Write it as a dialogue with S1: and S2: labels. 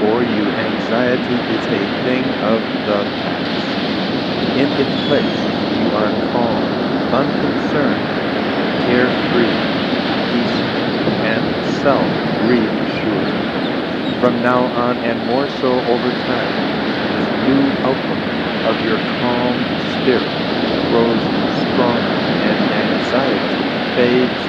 S1: for you, anxiety is a thing of the past. In its place, you are calm, unconcerned, carefree, peaceful, and self-reassured. From now on, and more so over time, this new outlook of your calm spirit grows stronger, and anxiety fades